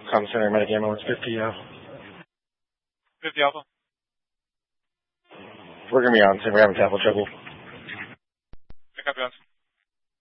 Commissary Medic Ambulance 50, 50 Alpha. We're going to be on, so we're having capital trouble. Pick up, Johnson.